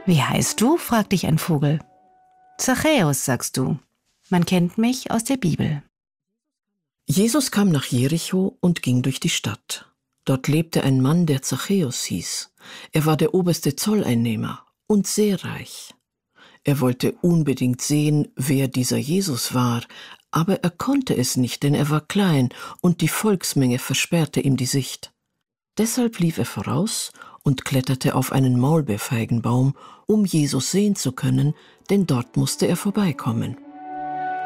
Wie heißt du? Fragt dich ein Vogel. Zachäus, sagst du. Man kennt mich aus der Bibel. Jesus kam nach Jericho und ging durch die Stadt. Dort lebte ein Mann, der Zachäus hieß. Er war der oberste Zolleinnehmer und sehr reich. Er wollte unbedingt sehen, wer dieser Jesus war, aber er konnte es nicht, denn er war klein und die Volksmenge versperrte ihm die Sicht. Deshalb lief er voraus und kletterte auf einen Maulbeerfeigenbaum, um Jesus sehen zu können, denn dort musste er vorbeikommen.